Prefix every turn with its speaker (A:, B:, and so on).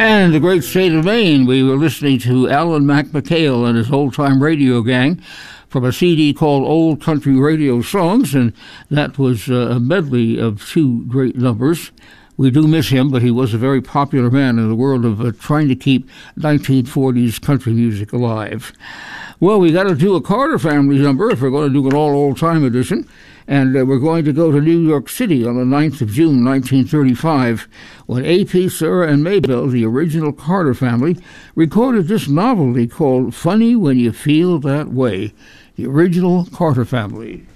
A: And the great state of Maine, we were listening to Alan McMackhail and his old-time radio gang from a CD called Old Country Radio Songs, and that was a medley of two great numbers. We do miss him, but he was a very popular man in the world of trying to keep 1940s country music alive. Well, we got to do a Carter family number if we're going to do an all old-time edition. And we're going to go to New York City on the 9th of June, 1935, when A.P. Sarah and Maybelle, the original Carter family, recorded this novelty called Funny When You Feel That Way, the original Carter family.